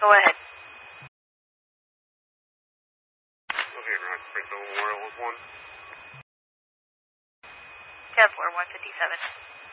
Go ahead. Okay, Rock Springfield Memorial was 1. 10-4, 157.